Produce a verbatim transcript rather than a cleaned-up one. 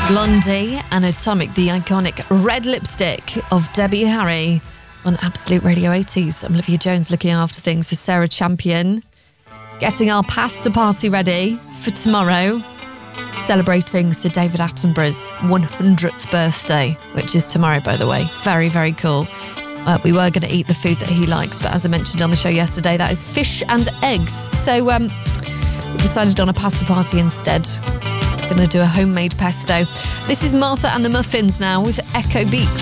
Blondie and Atomic, the iconic red lipstick of Debbie Harry on Absolute Radio eighties. I'm Olivia Jones, looking after things for Sarah Champion. Getting our pasta party ready for tomorrow. Celebrating Sir David Attenborough's one hundredth birthday, which is tomorrow, by the way. Very, very cool. Uh, we were going to eat the food that he likes, but as I mentioned on the show yesterday, that is fish and eggs. So um, we decided on a pasta party instead. Going to do a homemade pesto. This is Martha and the Muffins now with Echo Beach.